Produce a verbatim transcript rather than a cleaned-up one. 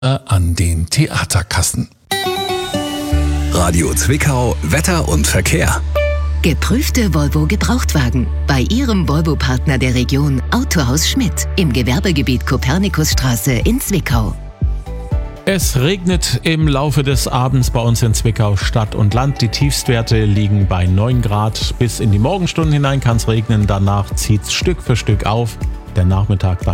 an den Theaterkassen. Radio Zwickau, Wetter und Verkehr. Geprüfte Volvo Gebrauchtwagen bei Ihrem Volvo-Partner der Region Autohaus Schmidt im Gewerbegebiet Kopernikusstraße in Zwickau. Es regnet im Laufe des Abends bei uns in Zwickau Stadt und Land. Die Tiefstwerte liegen bei neun Grad. Bis in die Morgenstunden hinein kann es regnen. Danach zieht es Stück für Stück auf. Der Nachmittag dann